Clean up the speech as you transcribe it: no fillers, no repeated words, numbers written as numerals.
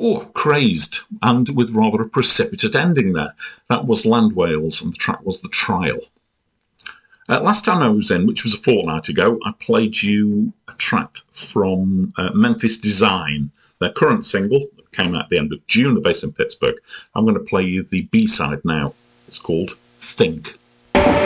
Crazed, and with rather a precipitate ending there. That was Land Whales, and the track was The Trial. Last time I was in, which was a fortnight ago, I played you a track from Memphis Design, their current single that came out at the end of June. They're based in Pittsburgh. I'm going to play you the B-side now. It's called Think.